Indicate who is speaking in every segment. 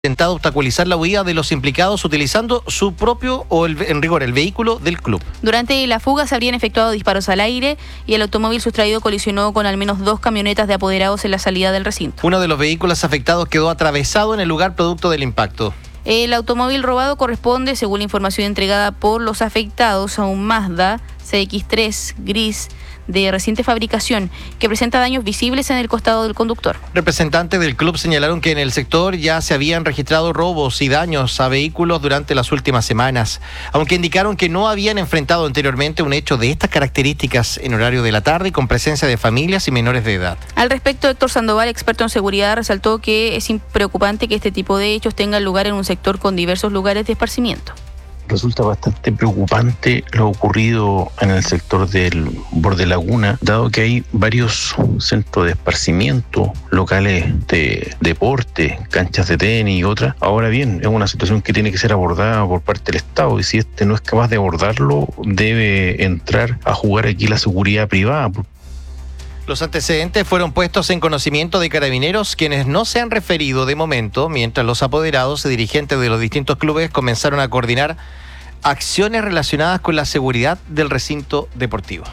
Speaker 1: intentado obstaculizar la huida de los implicados utilizando su propio en rigor el vehículo del club.
Speaker 2: Durante la fuga se habrían efectuado disparos al aire y el automóvil sustraído colisionó con al menos 2 camionetas de apoderados en la salida del recinto.
Speaker 1: Uno de los vehículos afectados quedó atravesado en el lugar producto del impacto.
Speaker 2: El automóvil robado corresponde, según la información entregada por los afectados, a un Mazda CX-3 gris de reciente fabricación que presenta daños visibles en el costado del conductor.
Speaker 1: Representantes del club señalaron que en el sector ya se habían registrado robos y daños a vehículos durante las últimas semanas, aunque indicaron que no habían enfrentado anteriormente un hecho de estas características en horario de la tarde y con presencia de familias y menores de edad.
Speaker 2: Al respecto, Héctor Sandoval, experto en seguridad, resaltó que es preocupante que este tipo de hechos tengan lugar en un sector con diversos lugares de esparcimiento.
Speaker 3: Resulta bastante preocupante lo ocurrido en el sector del Borde Laguna, dado que hay varios centros de esparcimiento, locales de deporte, canchas de tenis y otras. Ahora bien, es una situación que tiene que ser abordada por parte del Estado, y si este no es capaz de abordarlo, debe entrar a jugar aquí la seguridad privada.
Speaker 1: Los antecedentes fueron puestos en conocimiento de Carabineros, quienes no se han referido de momento, mientras los apoderados y dirigentes de los distintos clubes comenzaron a coordinar acciones relacionadas con la seguridad del recinto deportivo.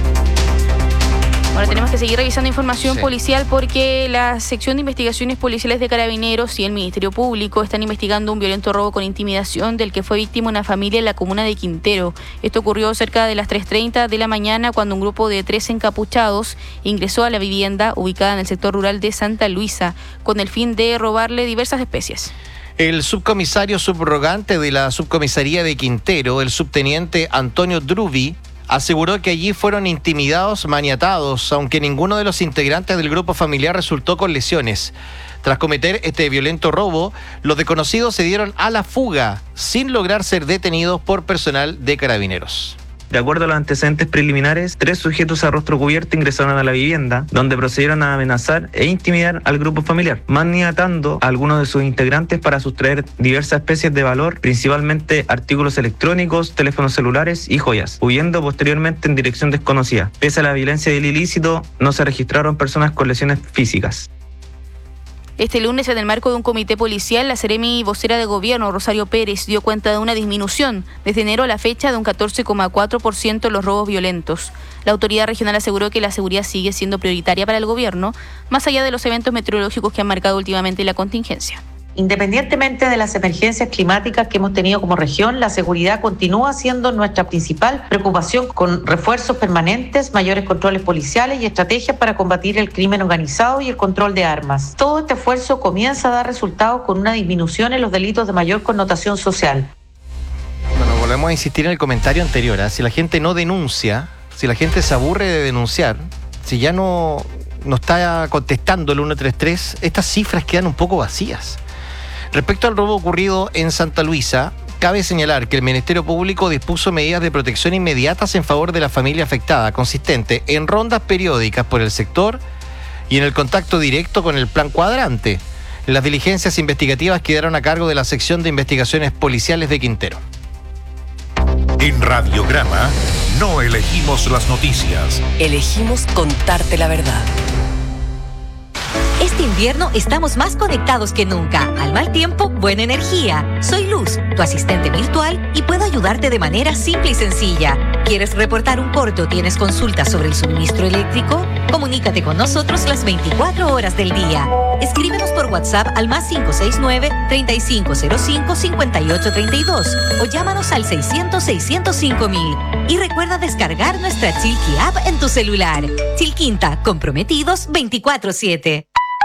Speaker 2: Ahora tenemos que seguir revisando información policial porque la sección de investigaciones policiales de Carabineros y el Ministerio Público están investigando un violento robo con intimidación del que fue víctima una familia en la comuna de Quintero. Esto ocurrió cerca de las 3:30 de la mañana cuando un grupo de 3 encapuchados ingresó a la vivienda ubicada en el sector rural de Santa Luisa con el fin de robarle diversas especies.
Speaker 1: El subcomisario subrogante de la subcomisaría de Quintero, el subteniente Antonio Drubi, aseguró que allí fueron intimidados, maniatados, aunque ninguno de los integrantes del grupo familiar resultó con lesiones. Tras cometer este violento robo, los desconocidos se dieron a la fuga, sin lograr ser detenidos por personal de Carabineros.
Speaker 4: De acuerdo a los antecedentes preliminares, 3 sujetos a rostro cubierto ingresaron a la vivienda, donde procedieron a amenazar e intimidar al grupo familiar, maniatando a algunos de sus integrantes para sustraer diversas especies de valor, principalmente artículos electrónicos, teléfonos celulares y joyas, huyendo posteriormente en dirección desconocida. Pese a la violencia del ilícito, no se registraron personas con lesiones físicas.
Speaker 2: Este lunes, en el marco de un comité policial, la seremi vocera de gobierno, Rosario Pérez, dio cuenta de una disminución desde enero a la fecha de un 14,4% en los robos violentos. La autoridad regional aseguró que la seguridad sigue siendo prioritaria para el gobierno, más allá de los eventos meteorológicos que han marcado últimamente la contingencia.
Speaker 5: Independientemente de las emergencias climáticas que hemos tenido como región, la seguridad continúa siendo nuestra principal preocupación, con refuerzos permanentes, mayores controles policiales y estrategias para combatir el crimen organizado y el control de armas. Todo este esfuerzo comienza a dar resultados con una disminución en los delitos de mayor connotación social.
Speaker 1: Bueno, volvemos a insistir en el comentario anterior, ¿eh? Si la gente no denuncia, si la gente se aburre de denunciar, si ya no está contestando el 133, estas cifras quedan un poco vacías. Respecto al robo ocurrido en Santa Luisa, cabe señalar que el Ministerio Público dispuso medidas de protección inmediatas en favor de la familia afectada, consistente en rondas periódicas por el sector y en el contacto directo con el Plan Cuadrante. Las diligencias investigativas quedaron a cargo de la sección de investigaciones policiales de Quintero.
Speaker 6: En Radiograma no elegimos las noticias.
Speaker 7: Elegimos contarte la verdad.
Speaker 8: Este invierno estamos más conectados que nunca. Al mal tiempo, buena energía. Soy Luz, tu asistente virtual, y puedo ayudarte de manera simple y sencilla. ¿Quieres reportar un corte o tienes consultas sobre el suministro eléctrico? Comunícate con nosotros las 24 horas del día. Escríbenos por WhatsApp al +569 3505 5832 o llámanos al 600-605-1000. Y recuerda descargar nuestra Chilqui app en tu celular. Chilquinta, comprometidos 24/7.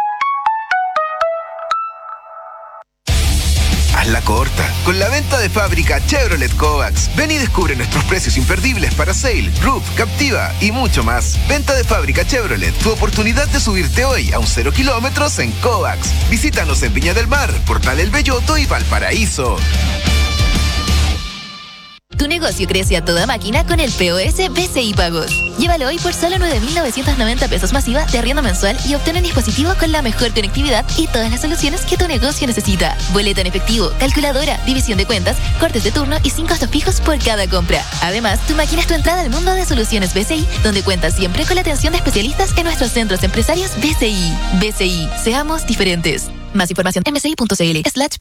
Speaker 9: La corta con la venta de fábrica Chevrolet Kovacs. Ven y descubre nuestros precios imperdibles para Sail, Roof, Captiva y mucho más. Venta de fábrica Chevrolet, tu oportunidad de subirte hoy a un 0 kilómetros en Kovacs. Visítanos en Viña del Mar, Portal El Belloto y Valparaíso.
Speaker 10: Tu negocio crece a toda máquina con el POS BCI Pagos. Llévalo hoy por solo 9.990 pesos masiva de arriendo mensual y obtén un dispositivo con la mejor conectividad y todas las soluciones que tu negocio necesita. Boleto en efectivo, calculadora, división de cuentas, cortes de turno y sin costos fijos por cada compra. Además, tu máquina es tu entrada al mundo de soluciones BCI, donde cuentas siempre con la atención de especialistas en nuestros centros empresarios BCI. BCI, seamos diferentes. Más información en mci.cl/.